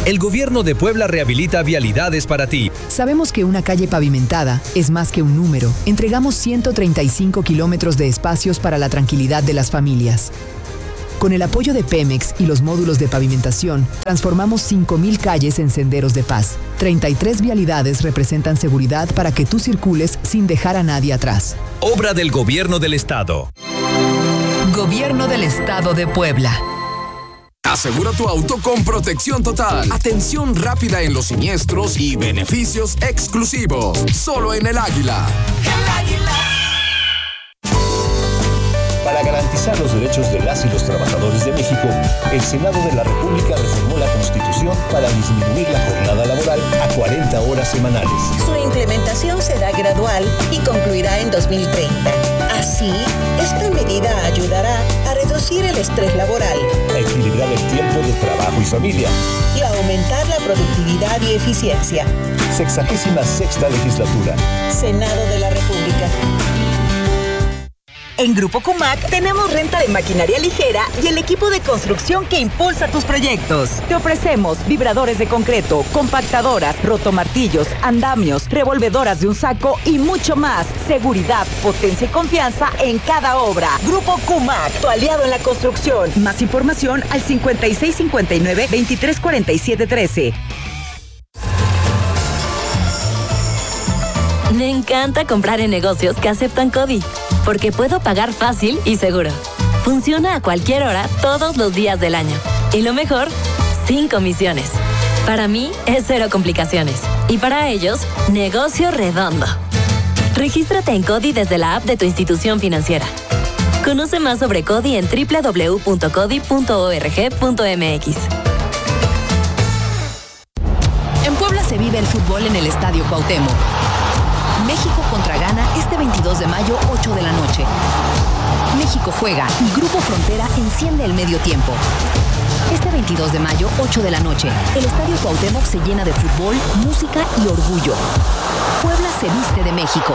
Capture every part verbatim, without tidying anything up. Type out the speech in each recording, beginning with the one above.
El gobierno de Puebla rehabilita vialidades para ti. Sabemos que una calle pavimentada es más que un número. Entregamos ciento treinta y cinco kilómetros de espacios para la tranquilidad de las familias. Con el apoyo de Pemex y los módulos de pavimentación, transformamos cinco mil calles en senderos de paz. treinta y tres vialidades representan seguridad para que tú circules sin dejar a nadie atrás. Obra del Gobierno del Estado. Gobierno del Estado de Puebla. Asegura tu auto con protección total, atención rápida en los siniestros y beneficios exclusivos. Solo en El Águila. El Águila. Para garantizar los derechos de las y los trabajadores de México, el Senado de la República reformó la Constitución para disminuir la jornada laboral a cuarenta horas semanales. Su implementación será gradual y concluirá en dos mil treinta. Así, esta medida ayudará a reducir el estrés laboral, a equilibrar el tiempo de trabajo y familia y a aumentar la productividad y eficiencia. Sexagésima sexta legislatura. Senado de la República. En Grupo Cumac tenemos renta de maquinaria ligera y el equipo de construcción que impulsa tus proyectos. Te ofrecemos vibradores de concreto, compactadoras, rotomartillos, andamios, revolvedoras de un saco y mucho más. Seguridad, potencia y confianza en cada obra. Grupo Cumac, tu aliado en la construcción. Más información al cincuenta y seis cincuenta y nueve, veintitrés cuarenta y siete trece. Me encanta comprar en negocios que aceptan CODI, porque puedo pagar fácil y seguro. Funciona a cualquier hora, todos los días del año. Y lo mejor, sin comisiones. Para mí, es cero complicaciones. Y para ellos, negocio redondo. Regístrate en CODI desde la app de tu institución financiera. Conoce más sobre CODI en doble u doble u doble u punto codi punto org punto m x. En Puebla se vive el fútbol en el Estadio Cuauhtémoc. México contra Ghana este veintidós de mayo, ocho de la noche. México juega y Grupo Frontera enciende el medio tiempo. Este veintidós de mayo, ocho de la noche, el Estadio Cuauhtémoc se llena de fútbol, música y orgullo. Puebla se viste de México.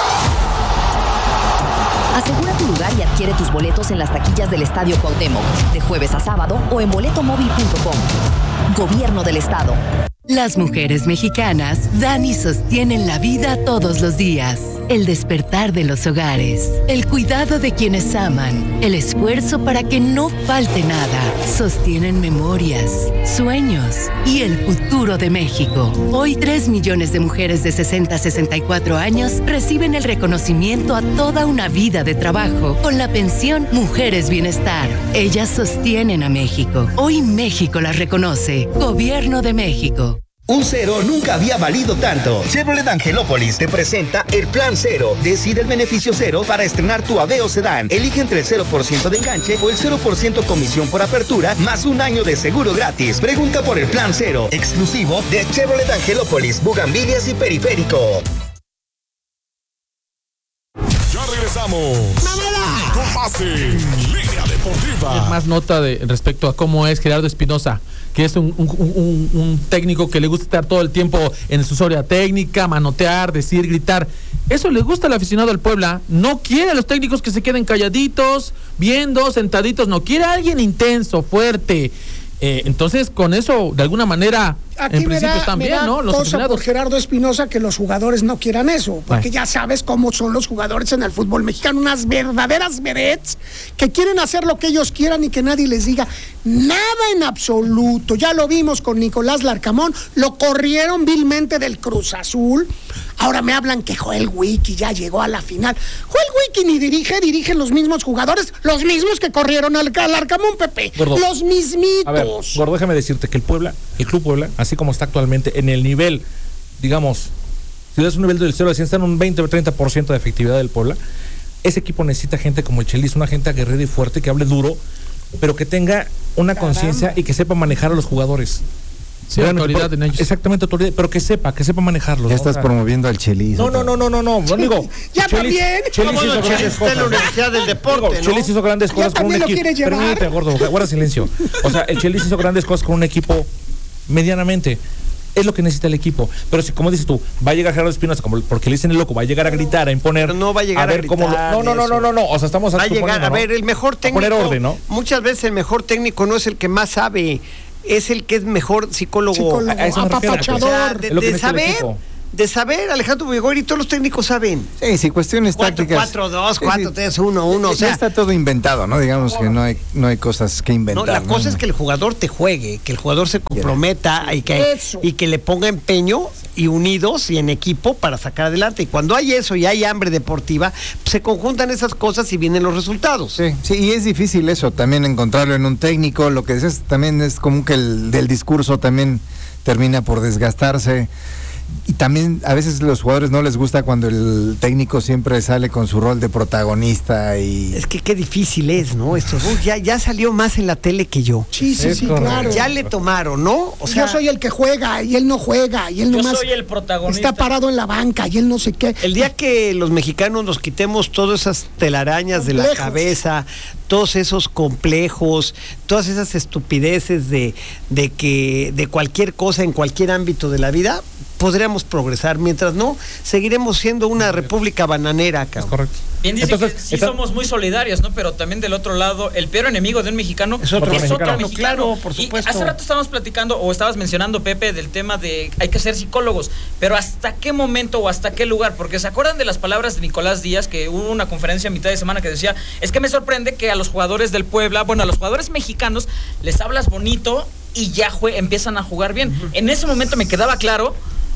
Asegura tu lugar y adquiere tus boletos en las taquillas del Estadio Cuauhtémoc, de jueves a sábado o en boleto móvil punto com. Gobierno del Estado. Las mujeres mexicanas dan y sostienen la vida todos los días. El despertar de los hogares, el cuidado de quienes aman, el esfuerzo para que no falte nada. Sostienen memorias, sueños y el futuro de México. Hoy tres millones de mujeres de sesenta a sesenta y cuatro años reciben el reconocimiento a toda una vida de trabajo con la pensión Mujeres Bienestar. Ellas sostienen a México. Hoy México las reconoce. Gobierno de México. Un cero nunca había valido tanto. Chevrolet Angelópolis te presenta el Plan Cero. Decide el beneficio cero para estrenar tu Aveo Sedán. Elige entre el cero por ciento de enganche o el cero por ciento comisión por apertura, más un año de seguro gratis. Pregunta por el Plan Cero, exclusivo de Chevrolet Angelópolis, Bugambilias y Periférico. Ya regresamos. ¡Mamada! Con pase, Línea Deportiva. Más nota de respecto a cómo es Gerardo Espinosa, que es un, un, un, un técnico que le gusta estar todo el tiempo en su área técnica, manotear, decir, gritar. Eso le gusta al aficionado del Puebla. No quiere a los técnicos que se queden calladitos, viendo, sentaditos. No quiere a alguien intenso, fuerte. Eh, entonces, con eso, de alguna manera, aquí en principio da, están bien, ¿no? Los cosa aficionados. por Gerardo Espinosa que los jugadores no quieran eso, porque Ay. ya sabes cómo son los jugadores en el fútbol mexicano, unas verdaderas vedettes que quieren hacer lo que ellos quieran y que nadie les diga nada en absoluto. Ya lo vimos con Nicolás Larcamón, lo corrieron vilmente del Cruz Azul. Ahora me hablan que Joel Wiki ya llegó a la final. Joel Wiki ni dirige, dirigen los mismos jugadores, los mismos que corrieron al, al Arcamón, Pepe. Gordo, los mismitos. A ver, Gordo, déjame decirte que el Puebla, el Club Puebla, así como está actualmente en el nivel, digamos, si es un nivel del cero a cien, está en un veinte o treinta por ciento de efectividad del Puebla. Ese equipo necesita gente como el Chelis, una gente aguerrida y fuerte, que hable duro, pero que tenga una conciencia y que sepa manejar a los jugadores. Sí, autoridad en ellos. Exactamente, autoridad, pero que sepa, que sepa manejarlos. Ya ¿no? estás O sea, promoviendo al Chelis. No, no, no, no, no, no, no, digo. Ya Chelis, también. Chelis No, hizo bueno, grandes Chelis está cosas. en la Universidad del Deporte, Digo, ¿no? Chelis hizo grandes Ya cosas con un también lo equipo. quiere llevar. Permítete, Gordo, guarda silencio. O sea, el Chelis hizo grandes cosas con un equipo medianamente. Es lo que necesita el equipo. Pero si, como dices tú, va a llegar Gerardo Espinosa, como porque le dicen el loco, va a llegar a gritar, a imponer. Pero no va a llegar a, ver gritar cómo lo, no, no, no, no, no, no. O sea, estamos va a llegar, a ¿no? ver, el mejor técnico. A poner orden, ¿no? Muchas veces el mejor técnico no es el que más sabe. es el que es mejor psicólogo, psicólogo apapachador. O sea, de, de saber, de saber, Alejandro Villagoiri, todos los técnicos saben. Sí, sí, cuestiones tácticas. cuatro dos, cuatro tres, uno uno, o sea, ya está todo inventado, ¿no? Digamos que no hay no hay cosas que inventar. No, la ¿no? cosa es que el jugador te juegue, que el jugador se comprometa y que, y que le ponga empeño y unidos y en equipo para sacar adelante. Y cuando hay eso y hay hambre deportiva, se conjuntan esas cosas y vienen los resultados. Sí, sí, y es difícil eso, también encontrarlo en un técnico. Lo que dices también es común que el del discurso también termina por desgastarse. Y también a veces a los jugadores no les gusta cuando el técnico siempre sale con su rol de protagonista y... Es que qué difícil es, ¿no? Esto uh, ya, ya salió más en la tele que yo. Sí, sí, sí, claro. Ya le tomaron, ¿no? O sea, yo soy el que juega y él no juega y él yo nomás soy el protagonista. Está parado en la banca y él no sé qué. El día que los mexicanos nos quitemos todas esas telarañas complejos de la cabeza, todos esos complejos, todas esas estupideces de, de que de cualquier cosa en cualquier ámbito de la vida, podríamos progresar. Mientras no, seguiremos siendo una república bananera, cabrón. Es correcto. Bien dice Entonces, que sí está... somos muy solidarios, ¿no? Pero también del otro lado, el peor enemigo de un mexicano es otro, es mexicano. otro mexicano. Claro, por supuesto. Y hace rato estábamos platicando, o estabas mencionando, Pepe, del tema de hay que ser psicólogos, pero ¿hasta qué momento o hasta qué lugar? Porque ¿se acuerdan de las palabras de Nicolás Díaz, que hubo una conferencia a mitad de semana que decía, es que me sorprende que a los jugadores del Puebla, bueno, a los jugadores mexicanos, les hablas bonito y ya jue- empiezan a jugar bien? Uh-huh. En ese momento me quedaba claro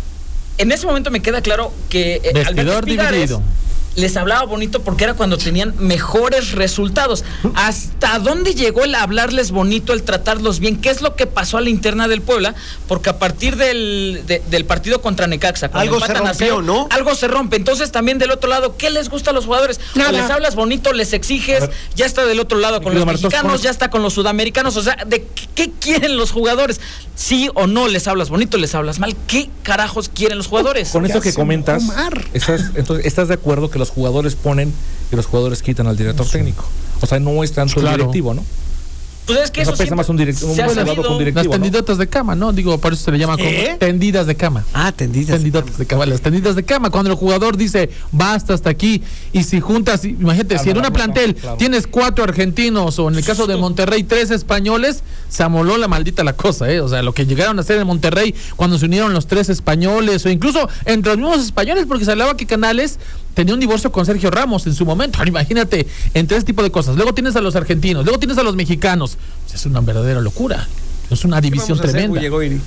En ese momento me queda claro que eh, Alberto Espigares les hablaba bonito porque era cuando tenían mejores resultados. ¿Hasta dónde llegó el hablarles bonito, el tratarlos bien? ¿Qué es lo que pasó a la interna del Puebla? Porque a partir del, de, del partido contra Necaxa, algo se rompió, cero, ¿no? Algo se rompe. Entonces también del otro lado, ¿qué les gusta a los jugadores? O les hablas bonito, les exiges, ya está del otro lado con los mexicanos, ya está con los sudamericanos. O sea, ¿de qué, qué quieren los jugadores? Sí o no les hablas bonito, les hablas mal. ¿Qué carajos quieren los jugadores? Con eso que comentas, estás, entonces, ¿estás de acuerdo que los jugadores ponen y los jugadores quitan al director técnico? O sea, no es tanto claro. el directivo, ¿no? Pues es que eso pesa más un directivo, un con directivo, las tendidotas, ¿no?, de cama, ¿no? Digo, por eso se le llama como tendidas de cama. Ah, tendidas. Tendidotas de cama, las tendidas de cama. Cuando el jugador dice, basta hasta aquí, y si juntas, imagínate, claro, si en una plantel claro. tienes cuatro argentinos, o en el caso de Monterrey, tres españoles, se amoló la maldita la cosa, ¿eh? O sea, lo que llegaron a hacer en Monterrey cuando se unieron los tres españoles, o incluso entre los mismos españoles, porque se hablaba que Canales tenía un divorcio con Sergio Ramos en su momento. Ahora, imagínate, entre ese tipo de cosas. Luego tienes a los argentinos, luego tienes a los mexicanos. Es una verdadera locura. Es una división tremenda.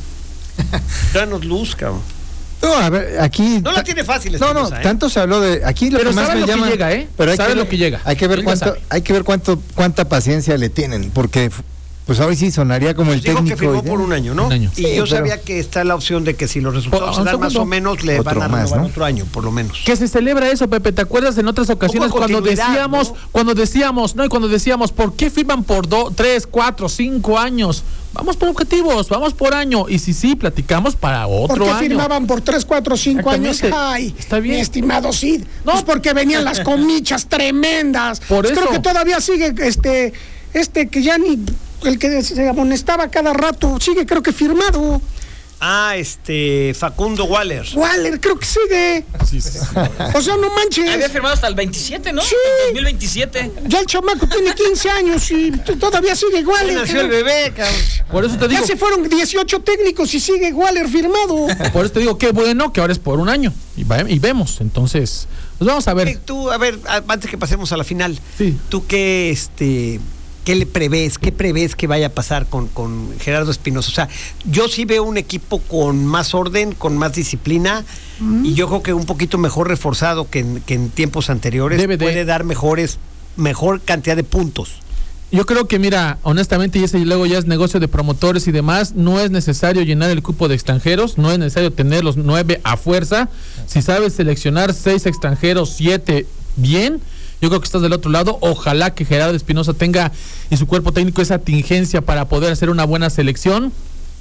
Danos luz, cabrón. No, a ver, aquí... No la tiene fácil. No, no, cosa, ¿eh? Tanto se habló de... Aquí lo pero que más me lo llama... Que llega, ¿eh? Pero hay sabe que ver, lo que llega. Hay que ver cuánto, hay que ver cuánto, cuánta paciencia le tienen, porque... Pues ahora sí sonaría como el digo técnico. Que firmó por un año, ¿no? Un año. Y sí, yo pero... sabía que está la opción de que si los resultados se dan más o menos, le van a renovar más, ¿no? Otro año, por lo menos. Que se celebra eso, Pepe. ¿Te acuerdas en otras ocasiones cuando decíamos, ¿no? cuando decíamos, no, y cuando decíamos, ¿por qué firman por dos, tres, cuatro, cinco años? Vamos por objetivos, vamos por año. Y si sí, platicamos para otro año. ¿Por qué firmaban por tres, cuatro, cinco años? Ay, está bien. Mi estimado Cid. No, es porque venían las comichas tremendas. Por eso. Creo que todavía sigue este, este que ya ni... El que se amonestaba cada rato, sigue creo que firmado. Ah, este, Facundo Waller. Waller, creo que sigue. Sí, sí, sí. O sea, no manches. Había firmado hasta el veintisiete, ¿no? Sí. dos mil veintisiete. Ya el chamaco tiene quince años y todavía sigue Waller. Ya nació el bebé, cabrón. Por eso te digo. Ya se fueron dieciocho técnicos y sigue Waller firmado. Por eso te digo, qué bueno que ahora es por un año. Y, y vemos, entonces, pues vamos a ver. Sí, tú, a ver, antes que pasemos a la final, sí. ¿Tú qué, este... ¿Qué le prevés? ¿Qué prevés que vaya a pasar con, con Gerardo Espinosa? O sea, yo sí veo un equipo con más orden, con más disciplina, mm. y yo creo que un poquito mejor reforzado que en, que en tiempos anteriores. Debe puede de... dar mejores, mejor cantidad de puntos. Yo creo que, mira, honestamente, y ese luego ya es negocio de promotores y demás, no es necesario llenar el cupo de extranjeros, no es necesario tener los nueve a fuerza. Si sabes seleccionar seis extranjeros, siete, bien. Yo creo que estás del otro lado. Ojalá que Gerardo Espinosa tenga y su cuerpo técnico esa tingencia para poder hacer una buena selección.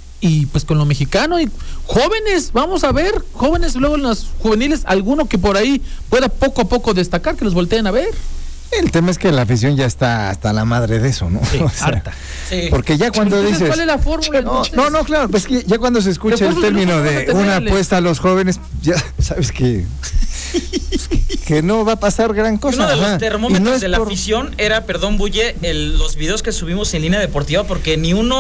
Y pues con lo mexicano y jóvenes, vamos a ver, jóvenes, luego en los juveniles, alguno que por ahí pueda poco a poco destacar, que los volteen a ver. El tema es que la afición ya está hasta la madre de eso, ¿no? Sí, o sea, harta. Sí. Porque ya cuando entonces, dices... ¿cuál es la fórmula? No, no, no, claro, pues que ya cuando se escucha el término de una apuesta a los jóvenes, ya sabes que... que no va a pasar gran cosa. Uno de los ajá. termómetros no de la por... afición era, perdón, Bulle, el, los videos que subimos en Línea Deportiva, porque ni uno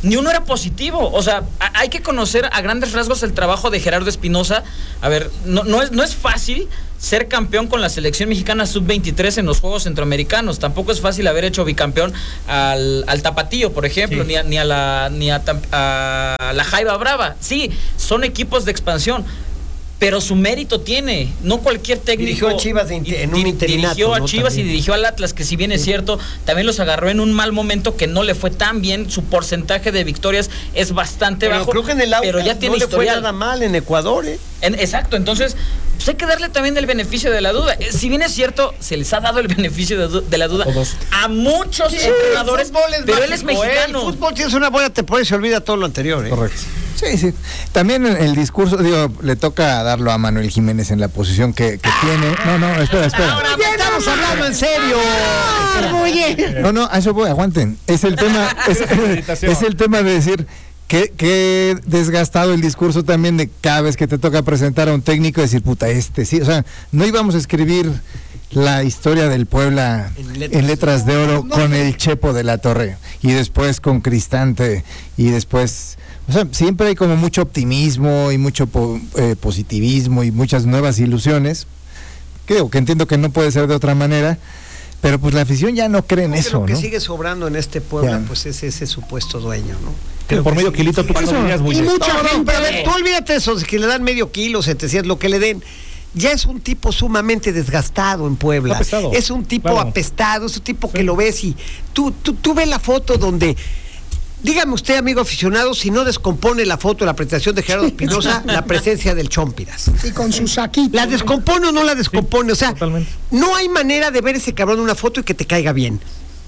ni uno era positivo. O sea, a, hay que conocer a grandes rasgos el trabajo de Gerardo Espinosa. A ver, no, no, es, no es fácil ser campeón con la selección mexicana sub veintitrés en los Juegos Centroamericanos. Tampoco es fácil haber hecho bicampeón al, al Tapatío, por ejemplo, sí. ni, a, ni a la ni a, a la Jaiba Brava. Sí, son equipos de expansión, pero su mérito tiene. No cualquier técnico. Dirigió a Chivas de, en un interinato, Dirigió a ¿no? Chivas También. Y dirigió al Atlas, que si bien es cierto, también los agarró en un mal momento que no le fue tan bien. Su porcentaje de victorias es bastante pero bajo. Creo que en el pero ya tiene no historial. le fue nada mal en Ecuador, ¿eh? En, exacto, entonces pues hay que darle también el beneficio de la duda. Si bien es cierto, se les ha dado el beneficio de, de la duda a, a muchos sí, entrenadores, pero mágico, él es mexicano. ¿eh? El fútbol tienes una buena temporada y se olvida todo lo anterior, ¿eh? Correcto. Sí, sí. También el discurso, digo, le toca darlo a Manuel Jiménez en la posición que, que tiene. No, no, espera, espera. Ahora estamos hablando en serio. Oye. No, no, a eso voy, aguanten. Es el tema, es, es el tema de decir que, que desgastado el discurso también de cada vez que te toca presentar a un técnico decir, puta, este sí. O sea, no íbamos a escribir la historia del Puebla en letras, en letras de oro no, con no. el Chepo de la Torre y después con Cristante y después, o sea, siempre hay como mucho optimismo y mucho po, eh, positivismo y muchas nuevas ilusiones. Creo que entiendo que no puede ser de otra manera, pero pues la afición ya no cree en eso, lo que ¿no? sigue sobrando en este Puebla, ya. pues es ese supuesto dueño, ¿no? Creo por medio sí, kilito tú cuando dirías muy y bien. mucha no, gente, no, a ver, tú olvídate eso, de que le dan medio kilo, setecientos, lo que le den. Ya es un tipo sumamente desgastado en Puebla. Apestado. Es un tipo claro. apestado, es un tipo sí. que lo ves y tú, tú, tú ves la foto donde, dígame usted, amigo aficionado, si no descompone la foto, la presentación de Gerardo Espinosa, la presencia del Chompiras. Y con su saquito. ¿La descompone o no la descompone? Sí, o sea, totalmente. No hay manera de ver ese cabrón en una foto y que te caiga bien.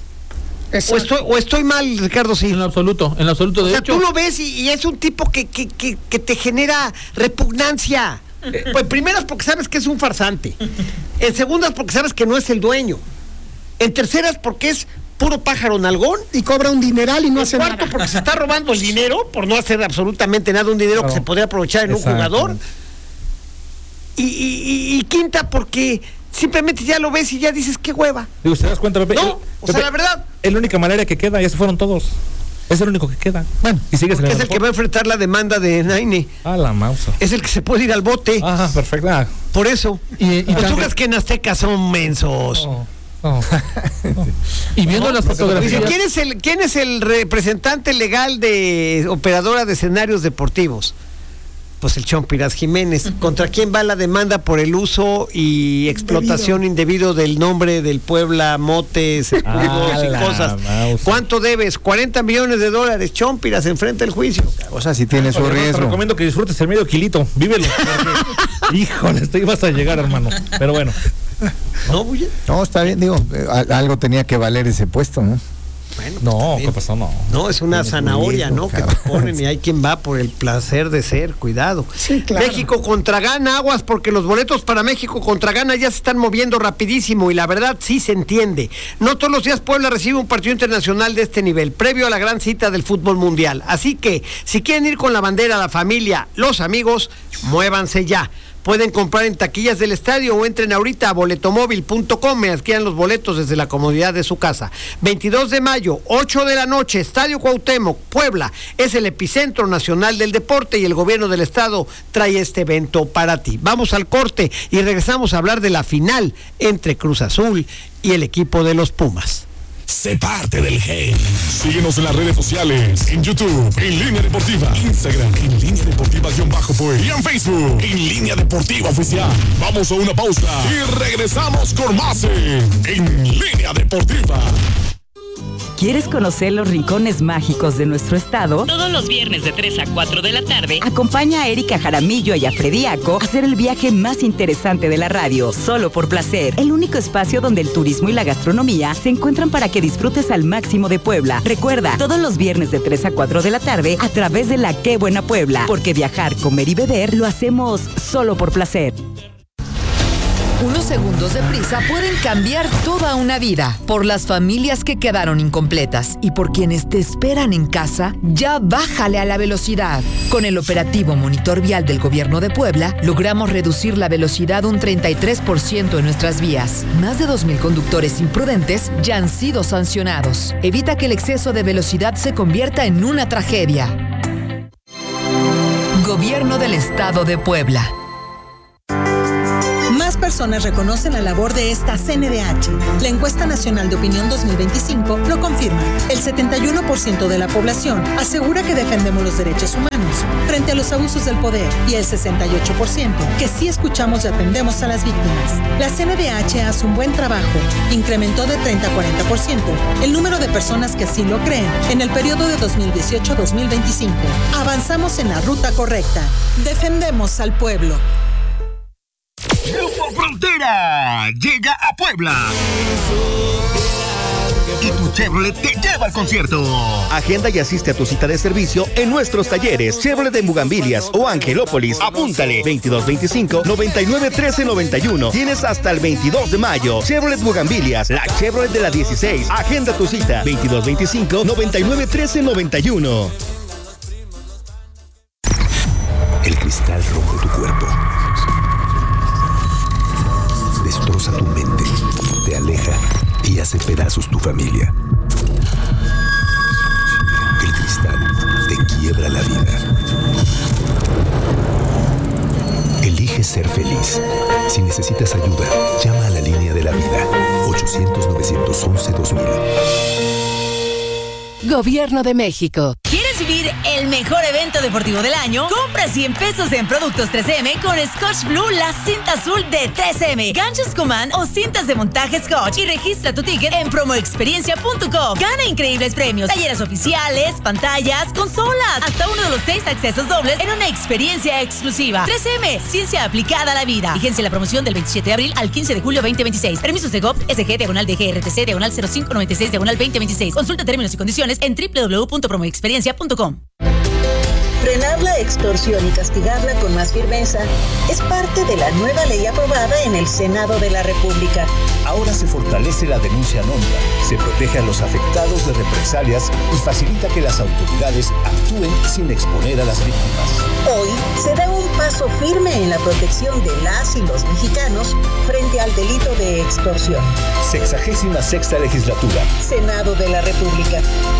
O estoy, o estoy mal, Ricardo, sí. En lo absoluto, en lo absoluto. De o sea, hecho, tú lo ves y, y es un tipo que, que, que, que te genera repugnancia. Pues primeras porque sabes que es un farsante. En segundas porque sabes que no es el dueño. En terceras porque es puro pájaro nalgón. Y cobra un dineral y no en hace cuarto nada. porque se está robando el dinero por no hacer absolutamente nada, un dinero claro. que se podría aprovechar en Exacto. un jugador. Y, y, y, y quinta porque simplemente ya lo ves y ya dices qué hueva. Digo, ¿te das cuenta, Pepe? No, el, o Pepe, sea, la verdad. Es la única manera que queda, ya se fueron todos. Es el único que queda. Bueno, y sigues en el es el que va a enfrentar la demanda de Naine. Ah, la mouse. Es el que se puede ir al bote. Ajá, perfecto. Ah. Por eso. Y, y pues tú crees que en Azteca son mensos. No, no, no. Y viendo no, las fotografías. ¿Quién es el quién es el representante legal de operadora de escenarios deportivos? Pues el Chompiras Jiménez. ¿Contra quién va la demanda por el uso y explotación indebido, indebido del nombre del Puebla, motes, escudos ah, y cosas? Mouse. ¿Cuánto debes? cuarenta millones de dólares. Chompiras enfrenta el juicio. O sea, si tiene ah, su riesgo. Te recomiendo que disfrutes el medio kilito. Vívelo. Porque, híjole, estoy vas a llegar, hermano. Pero bueno. No, no, está bien. Digo, algo tenía que valer ese puesto, ¿no? Bueno, pues no, ¿qué pasó? No. No, es una zanahoria, ¿no? Que te ponen y hay quien va por el placer de ser, cuidado. Sí, claro. México contra Ghana, aguas, porque los boletos para México contra Ghana ya se están moviendo rapidísimo y la verdad sí se entiende. No todos los días Puebla recibe un partido internacional de este nivel, previo a la gran cita del fútbol mundial. Así que, si quieren ir con la bandera, la familia, los amigos, muévanse ya. Pueden comprar en taquillas del estadio o entren ahorita a boletomóvil punto com y adquieran los boletos desde la comodidad de su casa. veintidós de mayo, ocho de la noche, Estadio Cuauhtémoc, Puebla. Es el epicentro nacional del deporte y el gobierno del estado trae este evento para ti. Vamos al corte y regresamos a hablar de la final entre Cruz Azul y el equipo de los Pumas. Sé parte del game. Síguenos en las redes sociales, en YouTube, en Línea Deportiva, Instagram, en Línea Deportiva-Pues y en Facebook, en Línea Deportiva Oficial. Vamos a una pausa y regresamos con más en, en Línea Deportiva. ¿Quieres conocer los rincones mágicos de nuestro estado? Todos los viernes de tres a cuatro de la tarde, acompaña a Erika Jaramillo y a Frediaco a hacer el viaje más interesante de la radio, solo por placer. El único espacio donde el turismo y la gastronomía se encuentran para que disfrutes al máximo de Puebla. Recuerda, todos los viernes de tres a cuatro de la tarde a través de la Qué Buena Puebla, porque viajar, comer y beber lo hacemos solo por placer. Unos segundos de prisa pueden cambiar toda una vida. Por las familias que quedaron incompletas y por quienes te esperan en casa, ya bájale a la velocidad. Con el operativo Monitor Vial del Gobierno de Puebla, logramos reducir la velocidad un treinta y tres por ciento en nuestras vías. Más de dos mil conductores imprudentes ya han sido sancionados. Evita que el exceso de velocidad se convierta en una tragedia. Gobierno del Estado de Puebla. Más personas reconocen la labor de esta C N D H. La encuesta nacional de opinión dos mil veinticinco lo confirma. El setenta y uno por ciento de la población asegura que defendemos los derechos humanos frente a los abusos del poder y el sesenta y ocho por ciento que sí escuchamos y atendemos a las víctimas. La C N D H hace un buen trabajo. Incrementó de treinta a cuarenta por ciento el número de personas que así lo creen en el periodo de dos mil dieciocho a dos mil veinticinco. Avanzamos en la ruta correcta. Defendemos al pueblo. Grupo Frontera llega a Puebla. Y tu Chevrolet te lleva al concierto. Agenda y asiste a tu cita de servicio en nuestros talleres Chevrolet de Bugambilias o Angelópolis. Apúntale veintidós veinticinco noventa y nueve trece noventa y uno. Tienes hasta el veintidós de mayo. Chevrolet Bugambilias, la Chevrolet de la dieciséis. Agenda tu cita veintidós veinticinco noventa y nueve trece noventa y uno. El cristal rompe tu cuerpo. Destroza tu mente, te aleja y hace pedazos tu familia. El cristal te quiebra la vida. Elige ser feliz. Si necesitas ayuda, llama a la línea de la vida. ochocientos nueve once dos mil. Gobierno de México. ¿Quieres vivir el mejor evento deportivo del año? Compra cien pesos en productos tres eme con Scotch Blue, la cinta azul de tres eme, ganchos Command o cintas de montaje Scotch y registra tu ticket en promoexperiencia punto com. Gana increíbles premios, talleres oficiales, pantallas, consolas, hasta uno de los seis accesos dobles en una experiencia exclusiva. tres eme, ciencia aplicada a la vida. Vigencia en la promoción del veintisiete de abril al quince de julio veinte veintiséis. Permisos de G O P, S G, diagonal de G R T C, diagonal cero cinco noventa y seis, diagonal veinte veintiséis. Consulta términos y condiciones en doble u doble u doble u punto promoexperiencia punto com. Frenar la extorsión y castigarla con más firmeza es parte de la nueva ley aprobada en el Senado de la República. Ahora se fortalece la denuncia anónima, se protege a los afectados de represalias y facilita que las autoridades actúen sin exponer a las víctimas. Hoy se da un paso firme en la protección de las y los mexicanos frente al delito de extorsión. Sexagésima sexta legislatura. Senado de la República.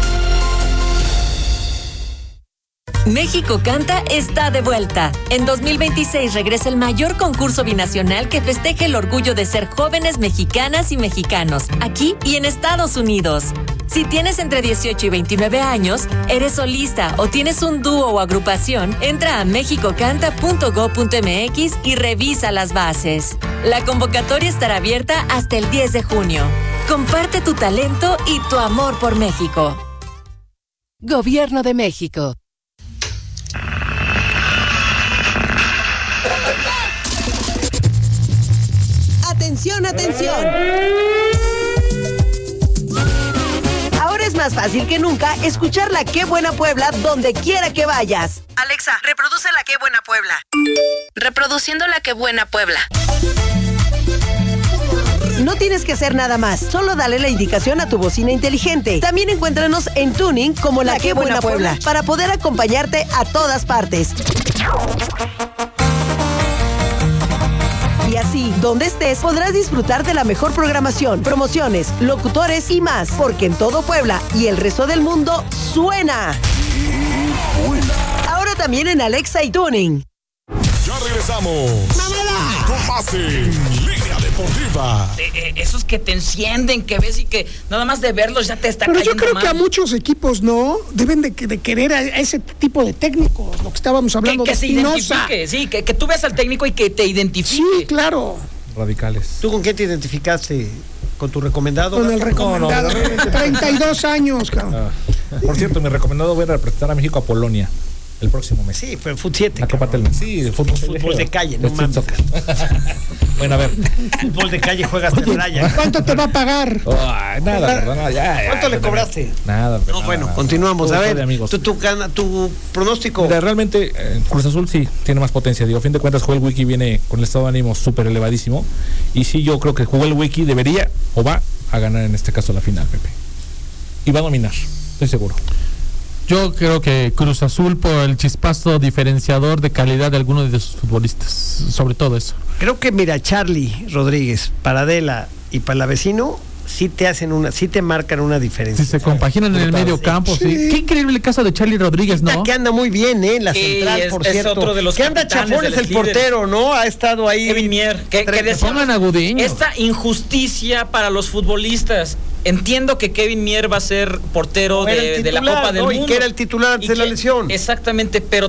México Canta está de vuelta. En dos mil veintiséis regresa el mayor concurso binacional que festeja el orgullo de ser jóvenes mexicanas y mexicanos, aquí y en Estados Unidos. Si tienes entre dieciocho y veintinueve años, eres solista o tienes un dúo o agrupación, entra a mexico canta punto gob punto eme equis y revisa las bases. La convocatoria estará abierta hasta el diez de junio. Comparte tu talento y tu amor por México. Gobierno de México. Atención, atención. Ahora es más fácil que nunca escuchar la Qué Buena Puebla donde quiera que vayas. Alexa, reproduce la Qué Buena Puebla. Reproduciendo la Qué Buena Puebla. No tienes que hacer nada más, solo dale la indicación a tu bocina inteligente. También encuéntranos en Tuning como La, la Qué Buena, Buena Puebla, Puebla para poder acompañarte a todas partes. Y así, donde estés, podrás disfrutar de la mejor programación, promociones, locutores y más, porque en todo Puebla y el resto del mundo suena. Ahora también en Alexa y Tuning. Ya regresamos. ¡Mamada! Con más en Línea Deportiva. Eh, eh, esos que te encienden, que ves y que nada más de verlos ya te está Pero cayendo yo creo mal. que a muchos equipos no deben de, de querer a ese tipo de técnicos, lo que estábamos hablando que, que de se Espinosa. identifique, sí, que, que tú veas al técnico y que te identifique. Sí, claro. Radicales. ¿Tú con quién te identificaste? ¿Con tu recomendado? Con el recomendado. No, no, no. treinta y dos años, cabrón. Ah. Por cierto, mi recomendado voy a representar a México a Polonia el próximo mes. Sí, pero fútbol siete. La Copa del Sí, fútbol, fútbol de calle, no mames. Bueno, a ver. Fútbol de calle juegas de raya. ¿Cuánto te va a pagar? Ay, nada, verdad, no, ya, ya, ¿Cuánto ya, le cobraste? Nada, No, nada, bueno, nada. continuamos. A Todo ver, de amigos. tu, tu, gana- tu pronóstico. Mira, realmente eh, Cruz Azul sí tiene más potencia. Digo, a fin de cuentas, Joel Wiki viene con el estado de ánimo súper elevadísimo. Y sí, yo creo que Joel Wiki debería o va a ganar en este caso la final, Pepe. Y va a dominar, estoy seguro. Yo creo que Cruz Azul por el chispazo diferenciador de calidad de algunos de sus futbolistas, sobre todo eso. Creo que mira, Charlie Rodríguez, Paradela y Palavecino sí te hacen una, sí te marcan una diferencia. Si se compaginan en el medio campo, sí. Sí. Qué increíble el caso de Charlie Rodríguez, ¿no? Que anda muy bien, ¿eh? La Sí, central, es- por es cierto. otro de los que anda capitanes Chafones, de el los líderes. portero, ¿no? Ha estado ahí. Kevin Mier, que, que decía, pongan a Gudiño. esta injusticia para los futbolistas. Entiendo que Kevin Mier va a ser portero Era de, el de la titular, Copa del ¿no? Y Mundo. que era el titular antes Y de la que- lesión. Exactamente, pero